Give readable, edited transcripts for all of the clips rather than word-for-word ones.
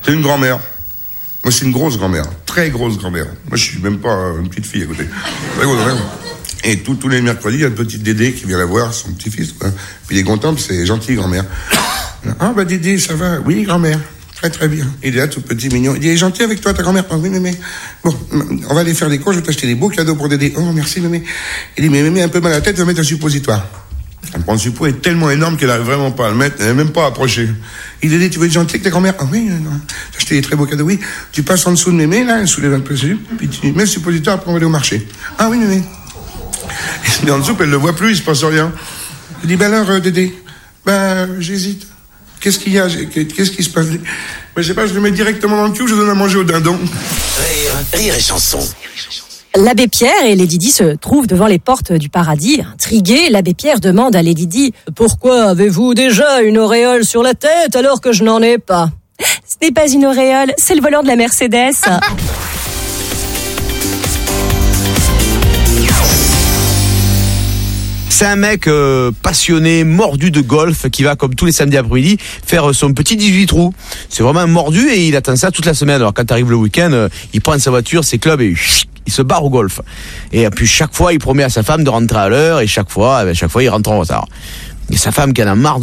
C'est une grand-mère. Moi, c'est une grosse grand-mère. Très grosse grand-mère. Moi, je suis même pas une petite fille à côté. Très grosse grand-mère. Et tous les mercredis, il y a une petite Dédé qui vient la voir, son petit-fils, quoi. Puis il est content, c'est gentil, grand-mère. Ah, bah, Dédé, ça va? Oui, grand-mère. Très, très bien. Il est là, tout petit, mignon. Il est gentil avec toi, ta grand-mère? Oh, oui, mémé. Bon, on va aller faire des cours, je vais t'acheter des beaux cadeaux pour Dédé. Oh, merci, mémé. Il dit, mais mémé, un peu mal à la tête, va mettre un suppositoire. Elle prend le suppôt, est tellement énorme qu'elle n'arrive vraiment pas à le mettre, elle n'est même pas approchée. Il dit, tu veux être gentil avec ta grand-mère? Ah oui, non. J'ai acheté des très beaux cadeaux, oui. Tu passes en dessous de mémé, là, elle soulève un peu, puis tu mets le suppositoire, après on va aller au marché. Ah oui, mémé. Il se met en dessous, puis elle le voit plus, il se passe rien. Il dit, ben alors, Dédé, j'hésite. Qu'est-ce qu'il y a? Qu'est-ce qui se passe? Je sais pas, je le mets directement dans le cul ou je donne à manger au dindon? Rire et chanson. L'abbé Pierre et Lady Di se trouvent devant les portes du paradis. Intrigué, l'abbé Pierre demande à Lady Di « Pourquoi avez-vous déjà une auréole sur la tête alors que je n'en ai pas ?» Ce n'est pas une auréole, c'est le volant de la Mercedes. C'est un mec passionné, mordu de golf, qui va, comme tous les samedis après-midi, faire son petit 18 trous. C'est vraiment un mordu et il attend ça toute la semaine. Alors quand arrive le week-end, il prend sa voiture, ses clubs et il se barre au golf. Et puis chaque fois, il promet à sa femme de rentrer à l'heure et chaque fois, il rentre en retard. Et sa femme, qui en a marre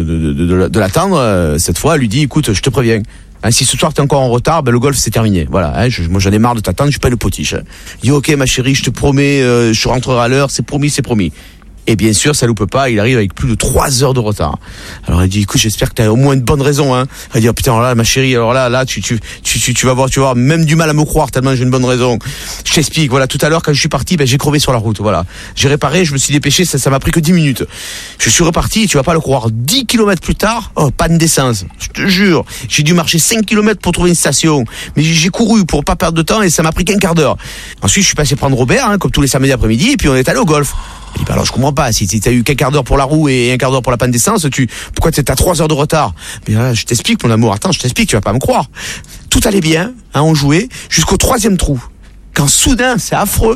de l'attendre, cette fois, lui dit, écoute, je te préviens. Si ce soir t'es encore en retard, le golf c'est terminé. Voilà, moi j'en ai marre de t'attendre, je suis pas le potiche. Il dit, ok ma chérie, je te promets, je rentrerai à l'heure, c'est promis, c'est promis. Et bien sûr, ça loupe pas, il arrive avec plus de 3 heures de retard. Alors il dit, écoute, j'espère que t'as au moins une bonne raison, hein. Il dit, oh putain, alors là, ma chérie, alors là, tu vas voir même du mal à me croire tellement j'ai une bonne raison. Je t'explique, voilà, tout à l'heure, quand je suis parti, j'ai crevé sur la route, voilà. J'ai réparé, je me suis dépêché, ça m'a pris que 10 minutes. Je suis reparti, tu vas pas le croire, 10 km plus tard, panne d'essence. Je te jure, j'ai dû marcher 5 km pour trouver une station. Mais j'ai couru pour pas perdre de temps et ça m'a pris qu'un quart d'heure. Ensuite, je suis passé prendre Robert, comme tous les samedis après-midi, et puis on est allé au golf. Il dit, alors je comprends pas, si t'as eu qu'un quart d'heure pour la roue et un quart d'heure pour la panne d'essence, pourquoi t'as 3 heures de retard? Mais là, je t'explique, mon amour, attends, je t'explique, tu vas pas me croire. Tout allait bien, on jouait, jusqu'au 3e trou. Quand soudain, c'est affreux.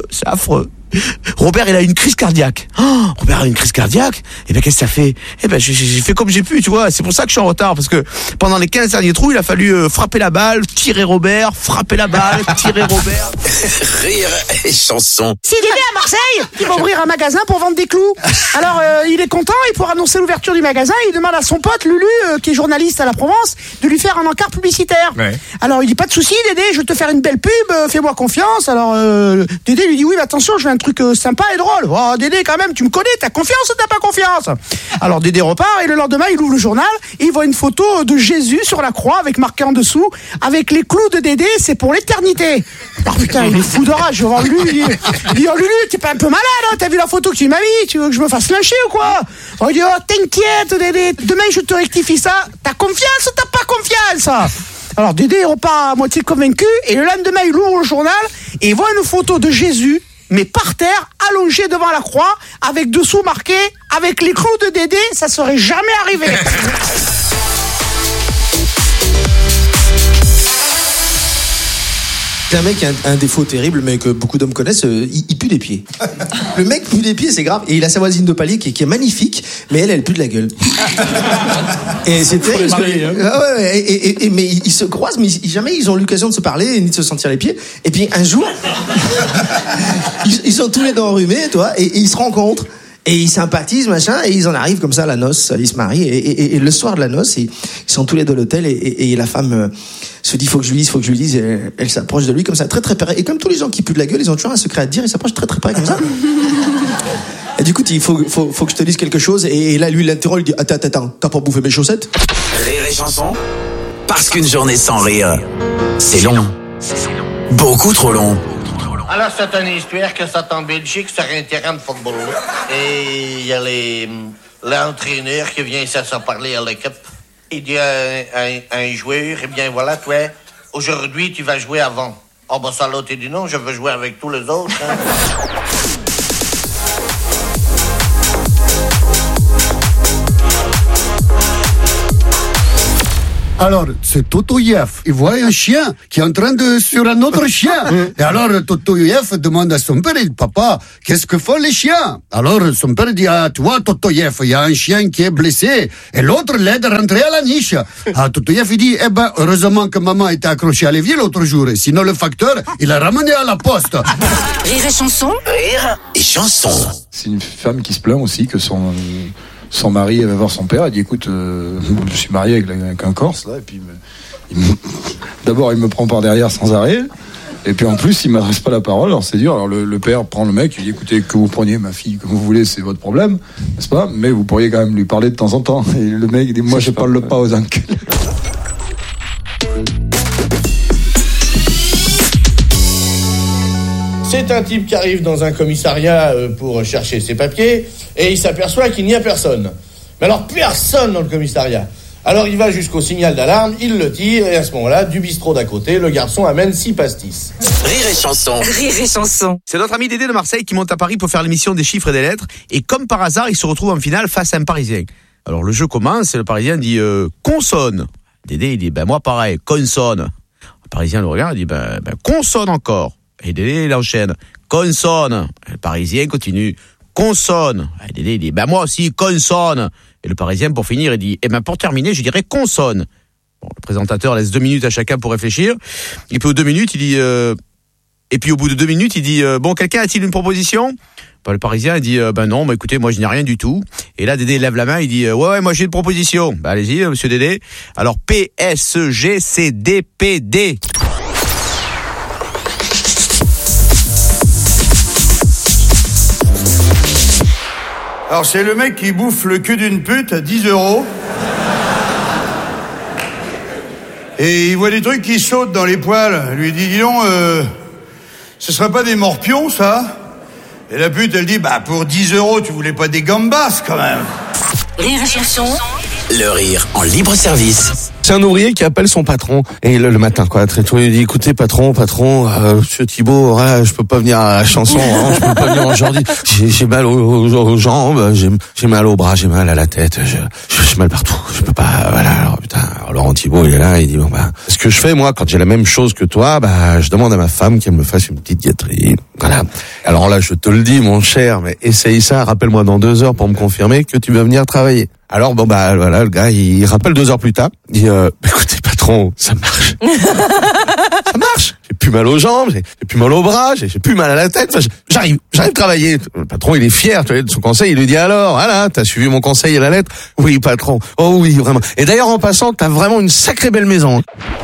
Robert, il a une crise cardiaque. Robert a une crise cardiaque. Et qu'est-ce que ça fait? J'ai fait comme j'ai pu, tu vois. C'est pour ça que je suis en retard, parce que pendant les 15 derniers trous, il a fallu frapper la balle, tirer Robert, frapper la balle, tirer Robert. Rire et chanson. S'il est né à Marseille, il va ouvrir un magasin pour vendre des clous. Alors, il est content, il pourra annoncer l'ouverture du magasin, il demande à son pote Lulu, qui est journaliste à la Provence, de lui faire un encart publicitaire. Ouais. Alors, il dit, pas de souci, Dédé, je vais te faire une belle pub, fais-moi confiance. Alors, Dédé lui dit, oui, mais attention, je veux un truc sympa et drôle. Oh, Dédé, quand même, tu me connais, t'as confiance ou t'as pas confiance? Alors, Dédé repart et le lendemain, il ouvre le journal et il voit une photo de Jésus sur la croix avec marqué en dessous, avec les clous de Dédé, c'est pour l'éternité. Oh putain, il est fou de rage, je vais voir Lulu, il dit, oh Lulu, t'es pas un peu malade, hein, t'as vu la photo que tu m'as mis, tu veux que je me fasse lyncher ou quoi? Oh, il dit, oh, t'inquiète, Dédé, demain je te rectifie ça, t'as confiance ou t'as pas confiance? Alors Dédé repart à moitié convaincu et le lendemain il ouvre le journal et il voit une photo de Jésus, mais par terre, allongé devant la croix, avec dessous marqué, avec les clous de Dédé, ça serait jamais arrivé. Un mec qui a un défaut terrible, mais que beaucoup d'hommes connaissent, il pue des pieds. Le mec pue des pieds, c'est grave. Et il a sa voisine de palier qui est magnifique, mais elle pue de la gueule. Et c'était. Mais ils se croisent, mais jamais ils ont l'occasion de se parler ni de se sentir les pieds. Et puis un jour, ils sont tous les deux enrhumés, toi, et ils se rencontrent. Et ils sympathisent, machin, et ils en arrivent comme ça à la noce, ils se marient, et le soir de la noce, ils sont tous les deux à l'hôtel, et la femme se dit, faut que je lui dise, et elle s'approche de lui comme ça, très très près. Et comme tous les gens qui puent de la gueule, ils ont toujours un secret à te dire, ils s'approchent très très près comme ça. Et du coup, il faut que je te dise quelque chose, et là, lui, il l'interroge, il dit, attends, t'as pas bouffé mes chaussettes? Rire et chanson, parce qu'une journée sans rire, c'est long. Beaucoup trop long. Alors, c'est une histoire que c'est en Belgique sur un terrain de football. Et il y a l'entraîneur qui vient ici à parler à l'équipe. Il dit à un joueur, eh bien voilà, toi, aujourd'hui tu vas jouer avant. Oh ben ça l'autre, il dit non, je veux jouer avec tous les autres. Hein. Alors, c'est Totoyev. Il voit un chien qui est en train de sur un autre chien. Et alors, Totoyev demande à son père, il dit, papa, qu'est-ce que font les chiens? Alors, son père dit, ah, tu vois, Totoyev, il y a un chien qui est blessé et l'autre l'aide à rentrer à la niche. Ah, Totoyev, il dit, heureusement que maman était accrochée à l'évier l'autre jour, et sinon le facteur, il l'a ramené à la poste. Rire et chanson. Rire et chanson. C'est une femme qui se plaint aussi que son mari va voir son père. Elle dit, écoute, je suis marié avec un Corse, là, et puis d'abord il me prend par derrière sans arrêt, et puis en plus il m'adresse pas la parole, alors c'est dur. Alors le père prend le mec, il dit, écoutez, que vous preniez ma fille comme vous voulez, c'est votre problème, n'est-ce pas, mais vous pourriez quand même lui parler de temps en temps. Et le mec il dit, moi je parle pas aux enculés. C'est un type qui arrive dans un commissariat pour chercher ses papiers et il s'aperçoit qu'il n'y a personne. Mais alors personne dans le commissariat. Alors il va jusqu'au signal d'alarme, il le tire et à ce moment-là, du bistrot d'à côté, le garçon amène 6 pastis. Rire et chanson. Rire et chanson. C'est notre ami Dédé de Marseille qui monte à Paris pour faire l'émission des chiffres et des lettres, et comme par hasard, il se retrouve en finale face à un Parisien. Alors le jeu commence et le Parisien dit consonne. Dédé il dit moi pareil, consonne. Le Parisien le regarde et dit consonne encore. Et Dédé, il enchaîne. Consonne. Et le Parisien continue. Consonne. Et Dédé, il dit, moi aussi, consonne. Et le Parisien, pour finir, il dit, pour terminer, je dirais consonne. Bon, le présentateur laisse 2 minutes à chacun pour réfléchir. Et puis, aux 2 minutes, il dit, et puis, au bout de 2 minutes, il dit, quelqu'un a-t-il une proposition? Le Parisien, il dit, non, écoutez, moi, je n'ai rien du tout. Et là, Dédé lève la main, il dit, ouais, moi, j'ai une proposition. Allez-y, monsieur Dédé. Alors, PSGCDPD. Alors c'est le mec qui bouffe le cul d'une pute à 10 €. Et il voit des trucs qui sautent dans les poils. Il lui dit, dis donc, ce serait pas des morpions, ça? Et la pute, elle dit, pour 10 €, tu voulais pas des gambas, quand même. Rire et chanson. Le rire en libre service. C'est un ouvrier qui appelle son patron et le matin très tôt il dit écoutez patron monsieur Thibault, voilà, je peux pas venir à la chanson, je peux pas venir aujourd'hui, j'ai mal aux jambes, j'ai mal aux bras, j'ai mal à la tête, j'ai mal partout, je peux pas, voilà. Alors Laurent Thibault il est là, il dit ce que je fais moi quand j'ai la même chose que toi, je demande à ma femme qu'elle me fasse une petite diététique, voilà. Alors là je te le dis mon cher, mais essaye ça, rappelle-moi dans 2 heures pour me confirmer que tu veux venir travailler. Alors voilà, le gars il rappelle 2 heures plus tard, il dit écoutez patron, ça marche. Ça marche. J'ai plus mal aux jambes, j'ai plus mal aux bras, j'ai plus mal à la tête, j'arrive à travailler. Le patron il est fier de son conseil, il lui dit alors, voilà, t'as suivi mon conseil à la lettre? Oui patron. Oh oui, vraiment. Et d'ailleurs en passant, t'as vraiment une sacrée belle maison.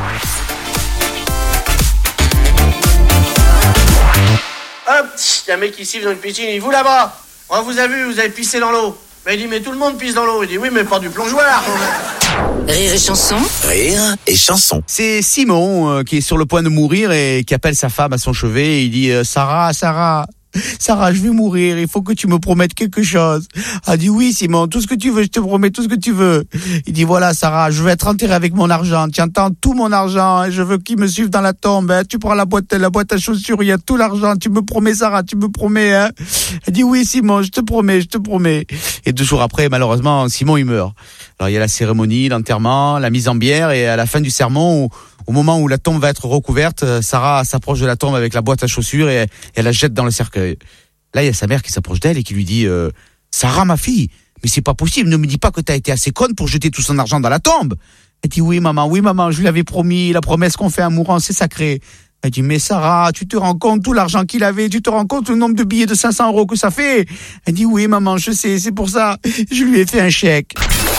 Hop, il y a un mec qui siffle dans une piscine, il dit, vous là-bas, on vous a vu, vous avez pissé dans l'eau. Mais il dit, mais tout le monde pisse dans l'eau. Il dit, oui, mais pas du plongeoir. Rire et chanson. Rire et chanson. C'est Simon qui est sur le point de mourir et qui appelle sa femme à son chevet et il dit Sarah, je vais mourir, il faut que tu me promettes quelque chose. Elle dit oui Simon, tout ce que tu veux, je te promets tout ce que tu veux. Il dit voilà Sarah, je vais être enterré avec mon argent, tu entends, tout mon argent, je veux qu'il me suive dans la tombe, tu prends la boîte à chaussures, il y a tout l'argent, tu me promets Sarah, tu me promets hein. Elle dit oui Simon, je te promets. Et 2 jours après, malheureusement, Simon il meurt. Alors il y a la cérémonie, l'enterrement, la mise en bière et à la fin du sermon, au moment où la tombe va être recouverte, Sarah s'approche de la tombe avec la boîte à chaussures et elle la jette dans le cercueil. Là, il y a sa mère qui s'approche d'elle et qui lui dit Sarah, ma fille, mais c'est pas possible, ne me dis pas que t'as été assez conne pour jeter tout son argent dans la tombe. Elle dit oui maman, je lui avais promis, la promesse qu'on fait à un mourant, c'est sacré. Elle dit mais Sarah, tu te rends compte tout l'argent qu'il avait, tu te rends compte le nombre de billets de 500 € que ça fait? Elle dit oui maman, je sais, c'est pour ça, je lui ai fait un chèque.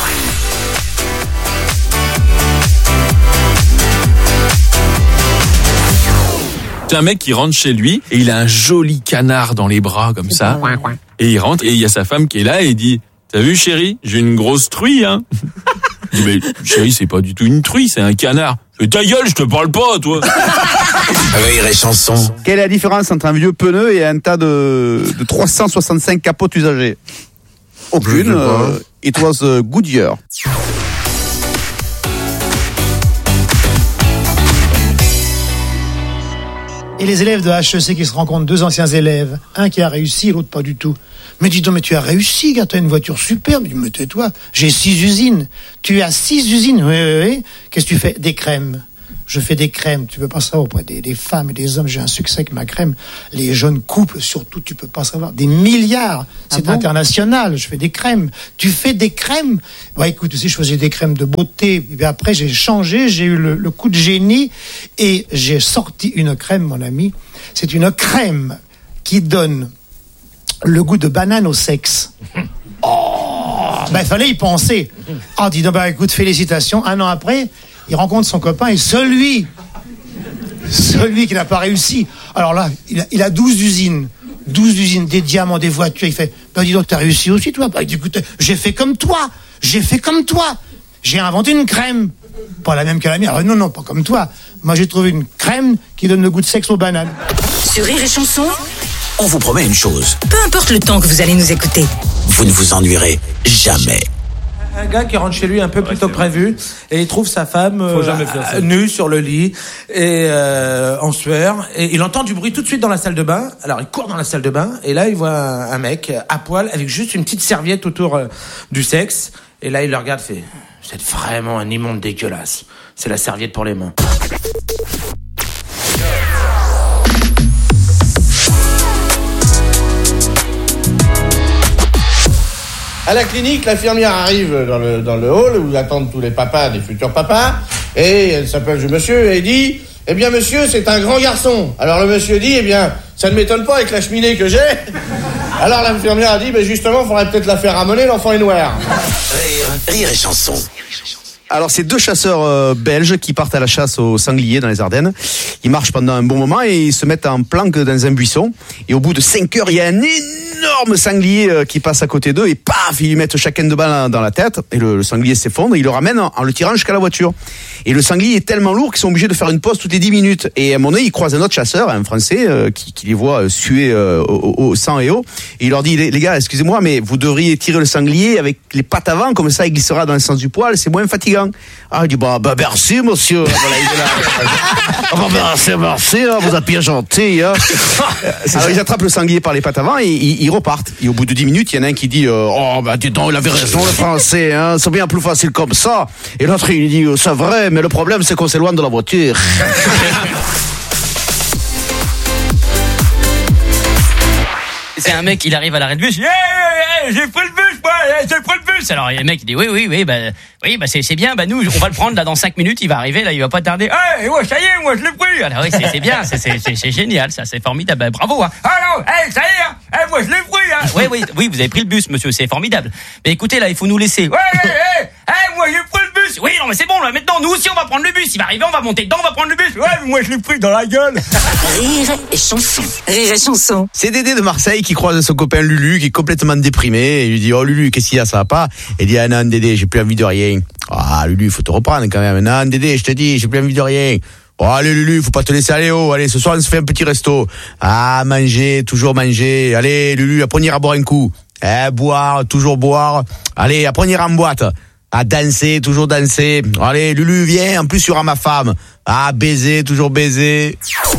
C'est un mec qui rentre chez lui et il a un joli canard dans les bras comme ça. Et il rentre et il y a sa femme qui est là et il dit t'as vu chérie, j'ai une grosse truie hein. Il dit mais chérie c'est pas du tout une truie, c'est un canard. Mais ta gueule, je te parle pas toi. Rire et chanson. Quelle est la différence entre un vieux pneu et un tas de 365 capotes usagées? Aucune. It was Goodyear. Et les élèves de HEC qui se rencontrent, 2 anciens élèves, un qui a réussi, l'autre pas du tout. Mais dis donc, mais tu as réussi, gars, t'as une voiture superbe. Mais tais-toi, j'ai 6 usines. Tu as 6 usines, oui. Qu'est-ce que tu fais? Des crèmes. Je fais des crèmes, tu peux pas savoir, auprès des femmes et des hommes, j'ai un succès avec ma crème. Les jeunes couples, surtout, tu peux pas savoir. Des milliards, c'est international, je fais des crèmes. Tu fais des crèmes? Bon, écoute, tu sais, je faisais des crèmes de beauté, et puis après, j'ai changé, j'ai eu le coup de génie, et j'ai sorti une crème, mon ami. C'est une crème qui donne le goût de banane au sexe. Oh, il fallait y penser. Oh, dis donc, écoute, félicitations. 1 an après, il rencontre son copain et celui qui n'a pas réussi. Alors là, il a 12 usines. 12 usines, des diamants, des voitures. Il fait, dis donc, t'as réussi aussi, toi? Il dit, écoute, j'ai fait comme toi. J'ai inventé une crème. Pas la même que la mienne. Alors, non, pas comme toi. Moi, j'ai trouvé une crème qui donne le goût de sexe aux bananes. Sur Rire et Chanson, on vous promet une chose. Peu importe le temps que vous allez nous écouter. Vous ne vous ennuierez jamais. Un gars qui rentre chez lui un peu plus tôt que prévu et il trouve sa femme nue sur le lit et en sueur et il entend du bruit tout de suite dans la salle de bain. Alors il court dans la salle de bain et là il voit un mec à poil avec juste une petite serviette autour du sexe et là il le regarde et fait « Vous êtes vraiment un immonde dégueulasse. C'est la serviette pour les mains. » À la clinique, l'infirmière arrive dans le hall où attendent tous les papas, des futurs papas, et elle s'appelle le monsieur et dit « Eh bien, monsieur, c'est un grand garçon. » Alors le monsieur dit « Eh bien, ça ne m'étonne pas avec la cheminée que j'ai. » Alors l'infirmière a dit « Justement, il faudrait peut-être la faire ramoner, l'enfant est noir. » Rire et Chanson. Alors, c'est 2 chasseurs belges qui partent à la chasse au sanglier dans les Ardennes. Ils marchent pendant un bon moment et ils se mettent en planque dans un buisson. Et au bout de 5 heures, il y a un énorme sanglier qui passe à côté d'eux et paf, ils lui mettent chacun de balles dans la tête. Et le sanglier s'effondre et ils le ramènent en le tirant jusqu'à la voiture. Et le sanglier est tellement lourd qu'ils sont obligés de faire une pause toutes les 10 minutes. Et à un moment donné, ils croisent un autre chasseur, un Français, qui les voit suer au sang et eau. Et il leur dit, les gars, excusez-moi, mais vous devriez tirer le sanglier avec les pattes avant, comme ça il glissera dans le sens du poil, c'est moins fatigant. Ah, il dit, merci, monsieur. Merci, vous êtes bien gentil. Alors, ils attrapent le sanglier par les pattes avant et ils repartent. Et au bout de 10 minutes, il y en a un qui dit, dis donc, il avait raison, le Français, c'est bien plus facile comme ça. Et l'autre, il dit, c'est vrai, mais le problème, c'est qu'on s'éloigne de la voiture. C'est un mec, il arrive à l'arrêt de bus, j'ai pris le bus, moi, j'ai pris le bus. Alors, le mec, il dit, oui, c'est bien, nous, on va le prendre, là, dans 5 minutes, il va arriver, là, il va pas tarder. Ouais, ça y est, moi, je l'ai pris. Alors, oui, c'est bien, c'est génial, ça, c'est formidable, bravo, hein. Alors, ça y est, moi, je l'ai pris, hein. Oui, vous avez pris le bus, monsieur, c'est formidable. Mais écoutez, là, il faut nous laisser. Moi, j'ai pris le bus. Oui, non, mais c'est bon, là, maintenant, nous aussi, on va prendre le bus. Il va arriver, on va monter dedans, on va prendre le bus. Ouais, moi, je l'ai pris dans la gueule. Rire et Chanson. Rire et Chanson. C'est Dédé de Marseille qui croise son copain Lulu qui est complètement déprimé et il lui dit, oh Lulu, qu'est-ce qu'il y a, ça va pas? Il dit, non Dédé, j'ai plus envie de rien. Ah Lulu, faut te reprendre quand même. Non Dédé, je te dis, j'ai plus envie de rien. Oh allez Lulu, faut pas te laisser aller haut. Allez, ce soir on se fait un petit resto. Ah, manger, toujours manger. Allez Lulu, après on ira boire un coup. Boire, toujours boire. Allez, après on ira en boîte. À danser, toujours danser. Allez Lulu, viens, en plus il y aura ma femme. Ah, baiser, toujours baiser.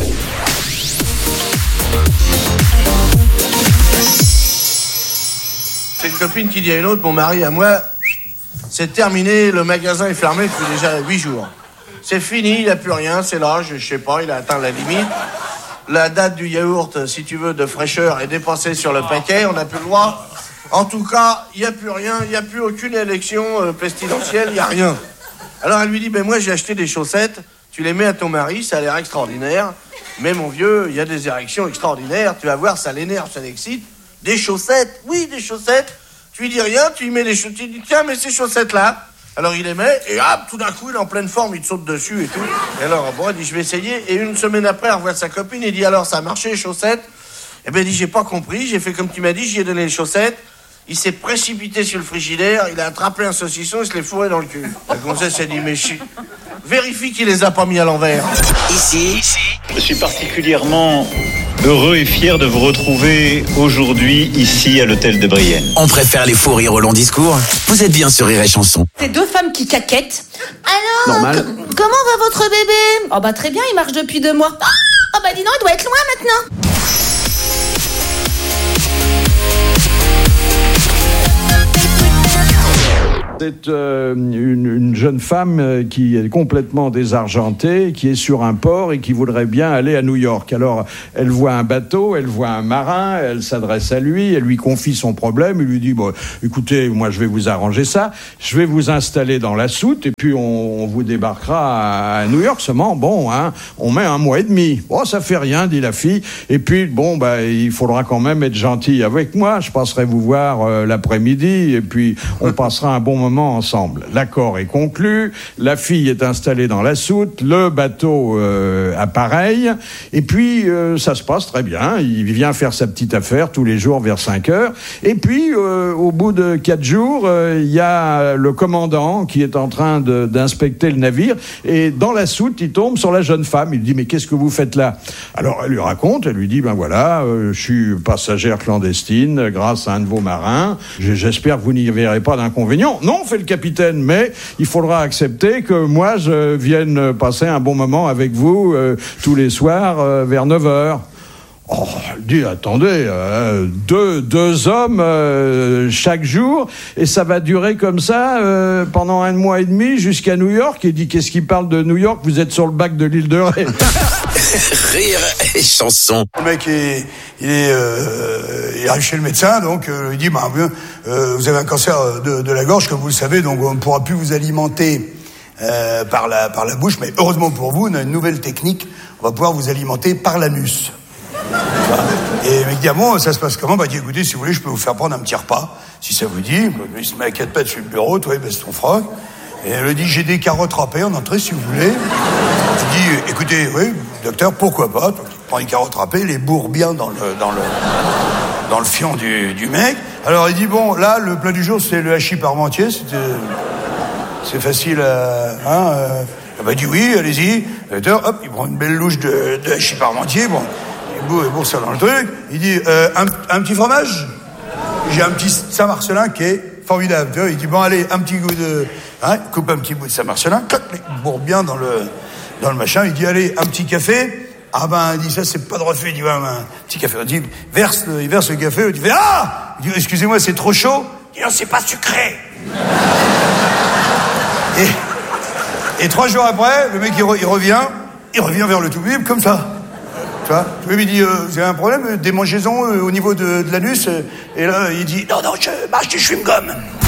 C'est une copine qui dit à une autre, mon mari à moi, c'est terminé, le magasin est fermé depuis déjà 8 jours. C'est fini, il n'y a plus rien, c'est l'âge, je sais pas, il a atteint la limite. La date du yaourt, si tu veux, de fraîcheur est dépassée sur le paquet, on n'a plus le droit. En tout cas, il n'y a plus rien, il n'y a plus aucune élection pestilentielle, il n'y a rien. Alors elle lui dit, moi j'ai acheté des chaussettes, tu les mets à ton mari, ça a l'air extraordinaire. Mais mon vieux, il y a des érections extraordinaires, tu vas voir, ça l'énerve, ça l'excite. Des chaussettes, oui, des chaussettes. Tu lui dis rien, tu lui mets les chaussettes, tu lui dis tiens, mais ces chaussettes-là. Alors il les met, et hop, tout d'un coup, il est en pleine forme, il te saute dessus et tout. Et alors, bon, il dit, je vais essayer. Et une semaine après, il revoit sa copine, il dit, alors, ça a marché, les chaussettes? Eh ben, il dit, j'ai pas compris, j'ai fait comme tu m'as dit, j'y ai donné les chaussettes. Il s'est précipité sur le frigidaire, il a attrapé un saucisson, il se l'est fourré dans le cul. La gonzesse a dit, mais vérifie qu'il les a pas mis à l'envers. Ici, je suis particulièrement heureux et fier de vous retrouver aujourd'hui ici à l'hôtel de Brienne. On préfère les fous rires au long discours. Vous êtes bien sur Rire et Chanson. C'est 2 femmes qui caquettent. Alors, comment va votre bébé? Oh très bien, il marche depuis 2 mois. Oh dis non, il doit être loin maintenant. C'est une jeune femme qui est complètement désargentée, qui est sur un port et qui voudrait bien aller à New York. Alors, elle voit un bateau, elle voit un marin, elle s'adresse à lui, elle lui confie son problème, il lui dit, bon, écoutez, moi je vais vous arranger ça, je vais vous installer dans la soute et puis on vous débarquera à New York. Seulement, bon, hein, on met 1 mois et demi. Bon, ça fait rien, dit la fille. Et puis, bon, il faudra quand même être gentil avec moi. Je passerai vous voir l'après-midi et puis on passera un bon moment ensemble. L'accord est conclu, la fille est installée dans la soute, le bateau appareille, et puis ça se passe très bien. Il vient faire sa petite affaire tous les jours vers 5 heures. Et puis, au bout de 4 jours, il y a le commandant qui est en train d'inspecter le navire, et dans la soute, il tombe sur la jeune femme. Il lui dit, mais qu'est-ce que vous faites là? Alors, elle lui raconte, elle lui dit, voilà, je suis passagère clandestine grâce à un de vos marins. J'espère que vous n'y verrez pas d'inconvénient. Non, fait le capitaine, mais il faudra accepter que moi, je vienne passer un bon moment avec vous tous les soirs vers 9h. Oh, elle dit, attendez, deux hommes chaque jour, et ça va durer comme ça pendant 1 mois et demi jusqu'à New York. Et dit, qu'est-ce qu'il parle de New York? Vous êtes sur le bac de l'île de Ré. Rire et chanson. Le mec, il arrive chez le médecin, donc il dit, vous avez un cancer de la gorge, comme vous le savez, donc on ne pourra plus vous alimenter par la bouche, mais heureusement pour vous, on a une nouvelle technique, on va pouvoir vous alimenter par l'anus. Et le mec dit, bon, ça se passe comment? Dit, écoutez, si vous voulez, je peux vous faire prendre un petit repas, si ça vous dit. Il se met à 4 pattes sur le bureau, toi, il baisse ton froc. Et elle lui dit, j'ai des carottes râpées en entrée, si vous voulez. Il dit, écoutez, oui, docteur, pourquoi pas? Donc, il prend les carottes râpées, les bourre bien dans le fion du mec. Alors, il dit, bon, là, le plat du jour, c'est le hachis parmentier, c'est facile il dit, oui, allez-y. Docteur, hop, il prend une belle louche de hachis parmentier, bon. Il bourre ça dans le truc. Il dit, un petit fromage? J'ai un petit Saint-Marcelin qui est formidable. Tu vois, il dit, bon, allez, un petit goût de... coupe un petit bout de Saint-Marcelin, il bourre bien dans le machin. Il dit, allez, un petit café. Il dit, ça, c'est pas de refait. Il dit, un petit café. Il dit, il verse le café. Il dit, il dit, excusez-moi, c'est trop chaud. Il dit, non, c'est pas sucré. Et 3 jours après, le mec, il revient vers le tout-bib, comme ça. Tu vois, il dit, vous avez un problème, démangez-en au niveau de l'anus. Et là, il dit, non, je mâche du chewing-gum.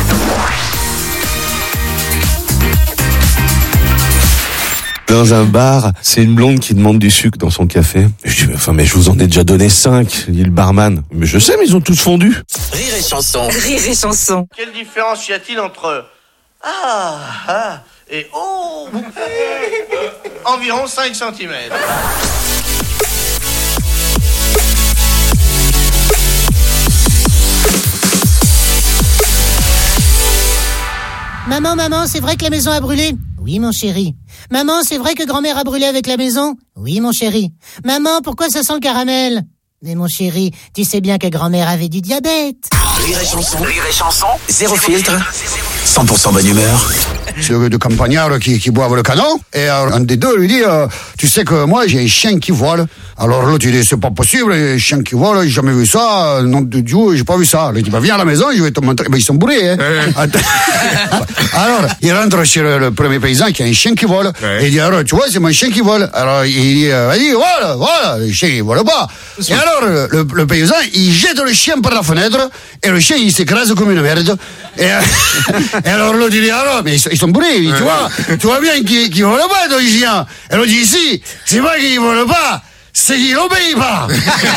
Dans un bar, c'est une blonde qui demande du sucre dans son café. Je dis, mais je vous en ai déjà donné 5, dit le barman. Mais je sais, mais ils ont tous fondu. Rire et chanson. Rire et chanson. Quelle différence y a-t-il entre et oh? Environ 5 cm. Maman, c'est vrai que la maison a brûlé? Oui, mon chéri. Maman, c'est vrai que grand-mère a brûlé avec la maison? Oui, mon chéri. Maman, pourquoi ça sent le caramel? Mais mon chéri, tu sais bien que grand-mère avait du diabète. Rire et chanson. Zéro filtre. 100% bonne humeur. De campagnards qui boivent le canon, et un des deux lui dit, tu sais que moi j'ai un chien qui vole. Alors l'autre il dit, c'est pas possible, un chien qui vole, j'ai jamais vu ça, nom de Dieu, j'ai pas vu ça. Il dit, viens à la maison, je vais te montrer. Ils sont bourrés, hein. Alors il rentre chez le premier paysan qui a un chien qui vole, et il dit, alors tu vois, c'est mon chien qui vole. Alors il dit, vas-y, voilà, le chien il vole pas. Et alors le paysan il jette le chien par la fenêtre, et le chien il s'écrase comme une merde. Et alors l'autre il dit, alors, mais ils sont bourrés, tu vois bien qu'ils volent pas ton chien. Et l'autre dit, si, c'est pas qu'ils volent pas, c'est qu'ils l'obéissent pas.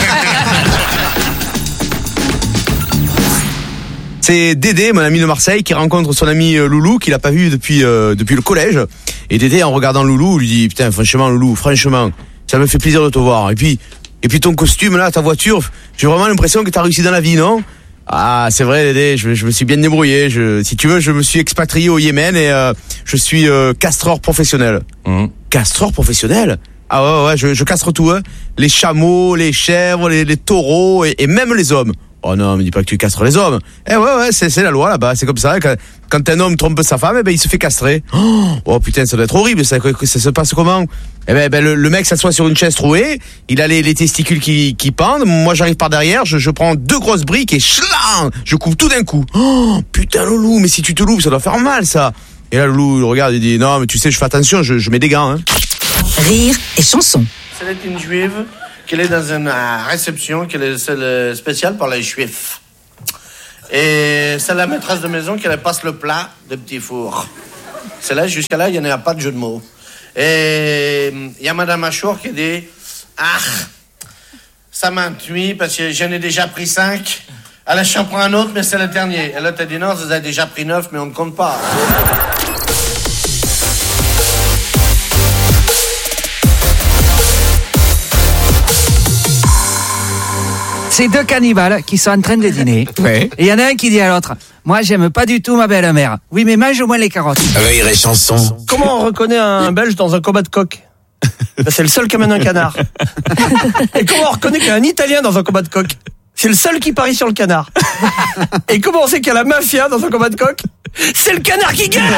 C'est Dédé, mon ami de Marseille, qui rencontre son ami Loulou, qu'il a pas vu depuis le collège. Et Dédé, en regardant Loulou, lui dit, putain, franchement, Loulou, ça me fait plaisir de te voir. Et puis ton costume, là, ta voiture, j'ai vraiment l'impression que t'as réussi dans la vie, non? Ah, c'est vrai, Dédé, je me suis bien débrouillé. Si tu veux, je me suis expatrié au Yémen et je suis castreur professionnel. Castreur professionnel? Ah ouais, je castre tout, hein. Les chameaux, les chèvres, les taureaux et même les hommes. Oh non, me dis pas que tu castres les hommes. Ouais, c'est la loi là-bas, c'est comme ça. quand un homme trompe sa femme, il se fait castrer. Oh putain, ça doit être horrible, ça se passe comment? Le mec s'assoit sur une chaise trouée, il a les testicules qui pendent, moi j'arrive par derrière, je prends 2 grosses briques et chlang, je coupe tout d'un coup. Oh putain Loulou, mais si tu te loupes, ça doit faire mal ça. Et là Loulou, il regarde et dit non mais tu sais, je fais attention, je mets des gants. Rire et chanson. C'est une juive qu'elle est dans une réception, qu'elle est spéciale pour les juifs. Et c'est la maîtresse de maison qui passe le plat de petit four. C'est là, jusqu'à là, il n'y en a pas de jeu de mots. Et il y a Madame Achour qui dit ça m'ennuie parce que j'en ai déjà pris 5. Alors j'en prends un autre, mais c'est le dernier. Et là, t'as dit non, vous avez déjà pris 9, mais on ne compte pas. C'est 2 cannibales qui sont en train de dîner. Ouais. Et il y en a un qui dit à l'autre, moi j'aime pas du tout ma belle-mère. Oui, mais mange au moins les carottes. Rire et chanson. Comment on reconnaît un Belge dans un combat de coq? C'est le seul qui amène un canard. Et comment on reconnaît qu'il y a un Italien dans un combat de coq? C'est le seul qui parie sur le canard. Et comment on sait qu'il y a la mafia dans un combat de coq? C'est le canard qui gagne.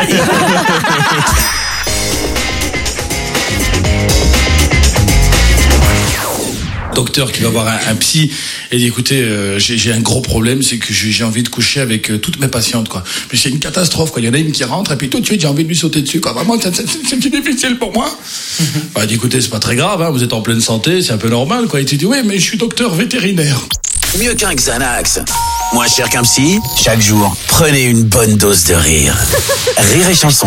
Docteur qui va voir un psy et dit écoutez j'ai un gros problème, c'est que j'ai envie de coucher avec toutes mes patientes quoi. Mais c'est une catastrophe quoi, il y en a une qui rentre et puis tout de suite j'ai envie de lui sauter dessus quoi. Vraiment c'est difficile pour moi. Bah dit écoutez c'est pas très grave vous êtes en pleine santé, c'est un peu normal quoi. Et tu dis oui mais je suis docteur vétérinaire. Mieux qu'un Xanax, moins cher qu'un psy. Chaque jour prenez une bonne dose de rire. Rire et chanson.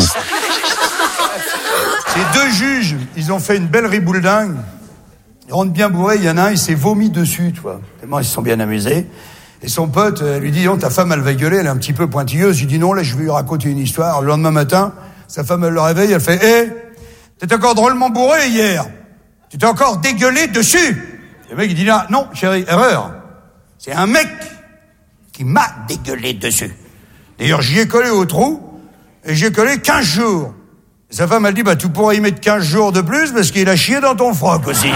Ces 2 juges, ils ont fait une belle ribouledingue. Ils rentrent bien bourrés, il y en a un, il s'est vomi dessus, tu vois. Tellement ils se sont bien amusés. Et son pote lui dit, non, ta femme, elle va gueuler, elle est un petit peu pointilleuse. Il dit, non, là, je vais lui raconter une histoire. Le lendemain matin, sa femme, elle le réveille, elle fait, t'étais encore drôlement bourré hier. Tu t'es encore dégueulé dessus. Et le mec, il dit, là, non, chérie, erreur. C'est un mec qui m'a dégueulé dessus. D'ailleurs, j'y ai collé au trou, et j'y ai collé 15 jours. Et sa femme, elle dit, tu pourrais y mettre 15 jours de plus parce qu'il a chié dans ton froc aussi.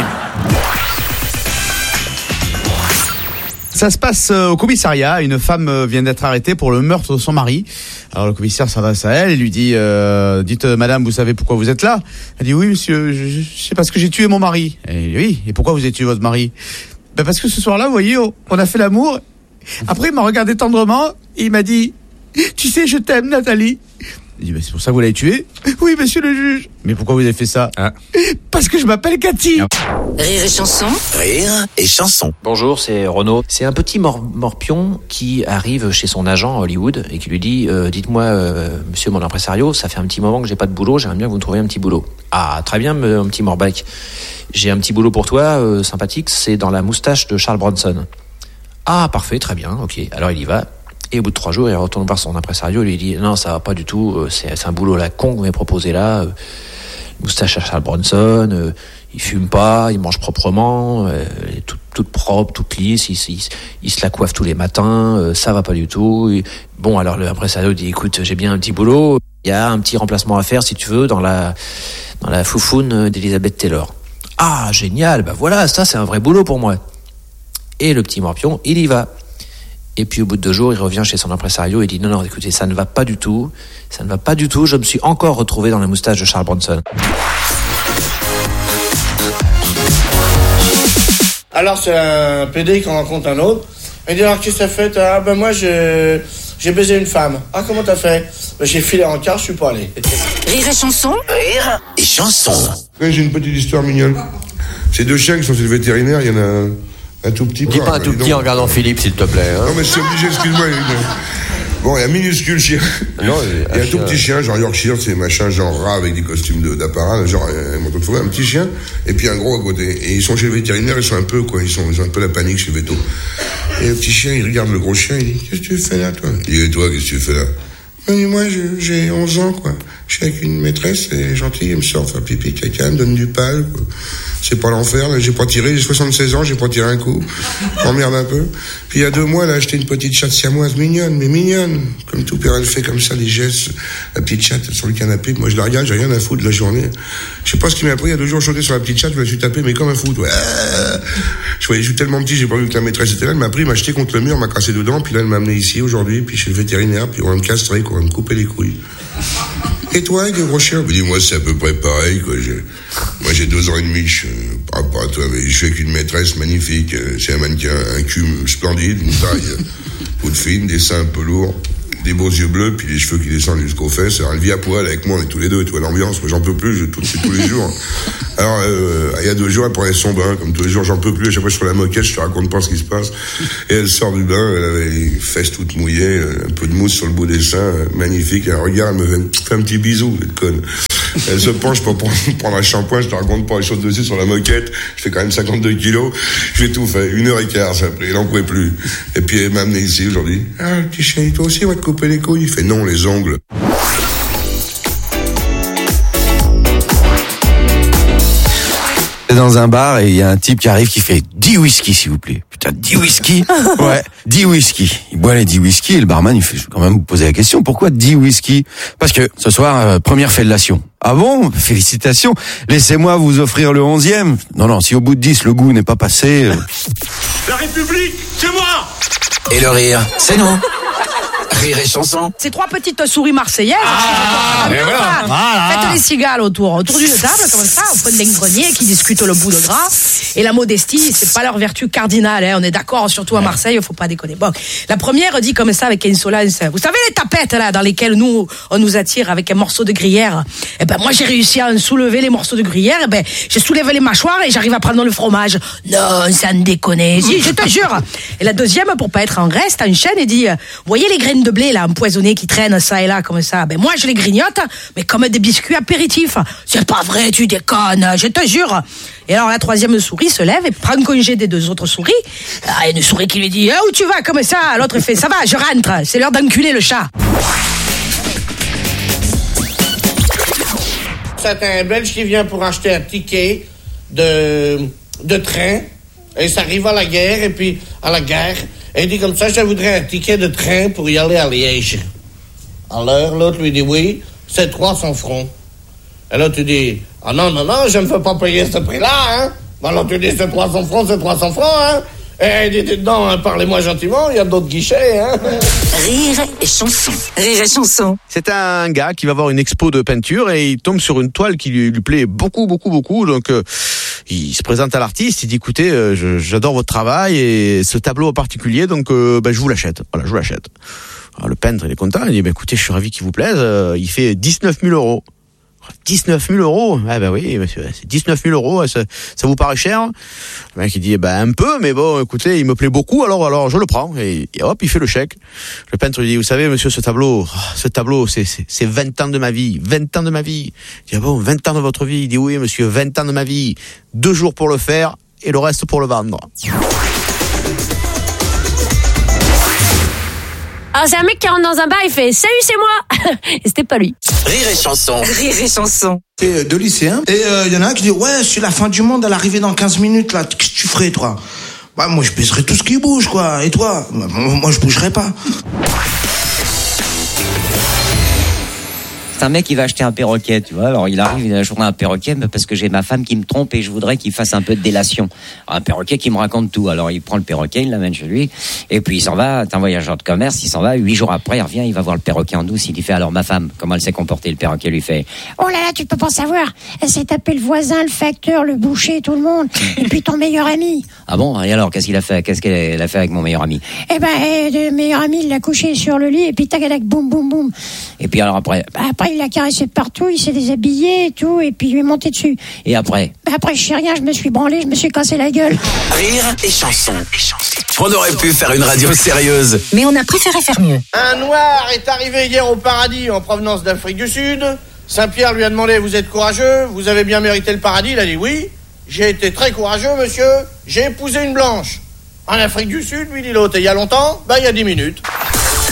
Ça se passe au commissariat. Une femme vient d'être arrêtée pour le meurtre de son mari. Alors le commissaire s'adresse à elle et lui dit dites madame, vous savez pourquoi vous êtes là? Elle dit oui monsieur, c'est parce que j'ai tué mon mari. Et il dit oui, et pourquoi vous avez tué votre mari? Parce que ce soir-là, vous voyez, on a fait l'amour. Après il m'a regardé tendrement et il m'a dit tu sais, je t'aime Nathalie. Il dit c'est pour ça que vous l'avez tué? Oui monsieur le juge. Mais pourquoi vous avez fait ça? Parce que je m'appelle Cathy. Rire et chanson. Rire et chanson. Bonjour, c'est Renaud. C'est un petit morpion qui arrive chez son agent à Hollywood et qui lui dit dites-moi monsieur mon impresario, ça fait un petit moment que j'ai pas de boulot, j'aimerais bien que vous me trouviez un petit boulot. Ah très bien mon petit morbac. J'ai un petit boulot pour toi, sympathique, c'est dans la moustache de Charles Bronson. Ah parfait, très bien, ok. Alors il y va. Et au bout de 3 jours, il retourne voir son impresario et lui dit non, ça va pas du tout, c'est un boulot à la con que vous m'avez proposé là. Moustache à Charles Bronson, il fume pas, il mange proprement, toute propre, toute lisse, il se la coiffe tous les matins, ça va pas du tout. Bon, alors l'impresario dit écoute, j'ai bien un petit boulot, il y a un petit remplacement à faire si tu veux dans la foufoune d'Elizabeth Taylor. Ah génial, voilà, ça c'est un vrai boulot pour moi. Et le petit morpion, il y va. Et puis au bout de 2 jours, il revient chez son impresario et dit non, écoutez, ça ne va pas du tout, je me suis encore retrouvé dans la moustache de Charles Bronson. Alors c'est un PD qui rencontre un autre, il dit alors qu'est-ce que t'as fait? Moi j'ai baisé une femme. Ah comment t'as fait? J'ai filé en car, je suis pas allé. Rire et chanson. Rire et chanson. Ouais, j'ai une petite histoire mignonne. Ces 2 chiens qui sont chez le vétérinaire, il y en a un tout petit. Dis pas un tout petit en regardant Philippe, s'il te plaît. Hein. Non, mais c'est obligé, excuse-moi. Bon, il y a un minuscule chien. Non, il y a un tout petit chien, genre Yorkshire, c'est machin, genre rat avec des costumes d'apparat, genre un manteau de forêt, un petit chien, et puis un gros à côté. Et ils sont chez le vétérinaire, ils sont un peu, quoi, ils ont un peu la panique chez le véto. Et le petit chien, il regarde le gros chien, il dit, qu'est-ce que tu fais là, toi? Il dit, et toi, qu'est-ce que tu fais là? Il dit, moi, j'ai 11 ans, quoi. Je suis avec une maîtresse, elle est gentille, elle me sort faire pipi, caca, elle me donne du pal. C'est pas l'enfer, là, j'ai pas tiré, j'ai 76 ans, j'ai pas tiré un coup. J'emmerde un peu. Puis il y a 2 mois, elle a acheté une petite chatte siamoise mignonne. Comme tout père, elle fait comme ça, des gestes. La petite chatte sur le canapé, moi je la regarde, j'ai rien à foutre de la journée. Je sais pas ce qui m'a pris, il y a 2 jours, je sautais sur la petite chatte, je me suis tapé, mais comme un fou, ouais. Je suis tellement petit, j'ai pas vu que la maîtresse était là, elle m'a pris, m'a jeté contre le mur, m'a cassé dedans, puis là, elle m'a amené ici aujourd'hui, puis chez le vétérinaire, puis on va me castrer, quoi, on va me couper les couilles. Et toi, avec le gros chien? Moi, c'est à peu près pareil, quoi. Moi, j'ai 2 ans et demi, par rapport à toi, mais je suis avec une maîtresse magnifique. C'est un mannequin, un cul splendide, une taille toute fine, des seins un peu lourds, des beaux yeux bleus, puis les cheveux qui descendent jusqu'aux fesses. Alors, elle vit à poil avec moi, on est tous les deux, tu vois l'ambiance. Moi, j'en peux plus, je touche tous les jours. Alors, il y a 2 jours, elle prenait son bain, comme tous les jours, j'en peux plus. À chaque fois, je suis sur la moquette, je te raconte pas ce qui se passe. Et elle sort du bain, elle avait les fesses toutes mouillées, un peu de mousse sur le bout des seins, magnifique. Elle regarde, elle me fait un petit bisou, cette conne. Elle se penche pour prendre un shampoing, je te raconte pas, elle saute dessus sur la moquette. Je fais quand même 52 kilos. Je fais tout fait, 1h15, ça a pris, elle en pouvait plus. Et puis, elle m'a amené ici aujourd'hui. Ah, le petit chien, toi aussi, on va te couper les couilles. Il fait non, les ongles. Dans un bar et il y a un type qui arrive qui fait 10 whisky s'il vous plaît. Putain, 10 whisky? Ouais, 10 whisky. Il boit les 10 whisky et le barman il fait, je vais quand même vous poser la question, pourquoi 10 whisky? Parce que ce soir, première fellation. Ah bon? Félicitations. Laissez-moi vous offrir le 11e. Non, si au bout de 10 le goût n'est pas passé... La République, c'est moi! Et le rire, c'est nous. Rire et chanson. Ces 3 petites souris marseillaises. Faites les cigales autour d'une table, comme ça, au fond d'un grenier, qui discutent le bout de gras. Et la modestie, c'est pas leur vertu cardinale, hein. On est d'accord, surtout à Marseille, faut pas déconner. Bon. La première dit comme ça, avec insolence. Vous savez, les tapettes, là, dans lesquelles on nous attire avec un morceau de gruyère. Eh ben, moi, j'ai réussi à en soulever les morceaux de gruyère. Eh ben, je soulève les mâchoires et j'arrive à prendre le fromage. Non, ça ne déconne. Si, je te jure. Et la deuxième, pour pas être en reste, enchaîne et dit, voyez les graines de blé, là, empoisonnées qui traînent ça et là, comme ça. Ben, moi, je les grignote, mais comme des biscuits apéritifs. C'est pas vrai, tu déconnes, je te jure. Et alors, la troisième souris se lève et prend congé des 2 autres souris. Ah, une souris qui lui dit, où tu vas, comme ça? L'autre fait, ça va, je rentre. C'est l'heure d'enculer le chat. C'est un Belge qui vient pour acheter un ticket de train. Et ça arrive à la gare, et puis à la gare, et il dit comme ça, je voudrais un ticket de train pour y aller à Liège. Alors, l'autre lui dit oui, c'est 300 francs. Et là, tu dis, ah non, je ne veux pas payer ce prix-là, hein. Alors, tu dis, c'est 300 francs, hein. Et il dit, non, parlez-moi gentiment, il y a d'autres guichets, hein. Rire et chanson. Rire et chanson. C'est un gars qui va voir une expo de peinture et il tombe sur une toile qui lui plaît beaucoup. Donc, il se présente à l'artiste, il dit, écoutez, j'adore votre travail et ce tableau en particulier, donc je vous l'achète. Voilà, je vous l'achète. Alors, le peintre, il est content, il dit, écoutez, je suis ravi qu'il vous plaise. Il fait 19 000 euros. 19 000 euros? Ah ben oui, monsieur, c'est 19 000 euros, ça vous paraît cher? Le mec il dit, un peu, mais bon, écoutez, il me plaît beaucoup, alors je le prends. Et hop, il fait le chèque. Le peintre lui dit, vous savez, monsieur, ce tableau, c'est 20 ans de ma vie. 20 ans de ma vie. Il dit, ah bon, 20 ans de votre vie? Il dit, oui, monsieur, 20 ans de ma vie. 2 jours pour le faire, et le reste pour le vendre. Alors c'est un mec qui rentre dans un bar, il fait « Salut, c'est moi !» Et c'était pas lui. Rire et chanson. Rire et chanson. C'est 2 lycéens. Et il y en a un qui dit « Ouais, c'est la fin du monde à l'arrivée dans 15 minutes, là. Qu'est-ce que tu ferais, toi ?» Bah, moi, je baiserais tout ce qui bouge, quoi. Et toi? Moi, je bougerais pas. C'est un mec qui va acheter un perroquet, tu vois. Alors il arrive, il a acheté un perroquet parce que j'ai ma femme qui me trompe et je voudrais qu'il fasse un peu de délation. Alors, un perroquet qui me raconte tout. Alors il prend le perroquet, il l'amène chez lui et puis il s'en va. C'est un voyageur de commerce, il s'en va. 8 jours après, il revient, il va voir le perroquet en douce. Il lui fait, alors ma femme, comment elle s'est comportée? Le perroquet lui fait, oh là là, tu peux pas savoir. Elle s'est tapé le voisin, le facteur, le boucher, tout le monde. Et puis ton meilleur ami. Ah bon? Et alors, qu'est-ce qu'il a fait? Qu'est-ce qu'elle a fait avec mon meilleur ami? Eh ben, le meilleur ami, il l'a couché sur le lit et puis tac, boum, boum, boum. Et puis alors après? Après, il l'a caressé partout, il s'est déshabillé et tout, et puis il est monté dessus. Et après? Après, je sais rien, je me suis branlé, je me suis cassé la gueule. Rire et chanson. On aurait pu faire une radio sérieuse. Mais on a préféré faire mieux. Un noir est arrivé hier au paradis en provenance d'Afrique du Sud. Saint-Pierre lui a demandé, vous êtes courageux? Vous avez bien mérité le paradis? Il a dit oui. J'ai été très courageux, monsieur. J'ai épousé une blanche. En Afrique du Sud, lui dit l'autre. Et il y a longtemps? Il y a 10 minutes.